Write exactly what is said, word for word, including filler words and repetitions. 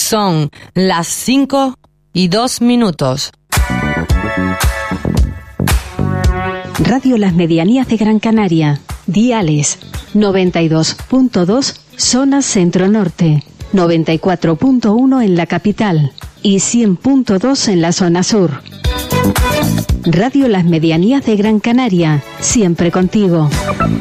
Son las cinco y dos minutos. Radio Las Medianías de Gran Canaria. Diales noventa y dos punto dos, zona centro-norte, noventa y cuatro punto uno en la capital y cien punto dos en la zona sur. Radio Las Medianías de Gran Canaria, siempre contigo.